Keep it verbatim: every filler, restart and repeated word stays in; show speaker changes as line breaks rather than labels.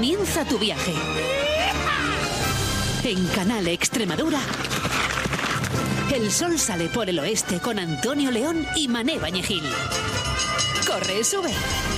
Comienza tu viaje. En Canal Extremadura, el sol sale por el oeste con Antonio León y Mané Bañegil. Corre, sube.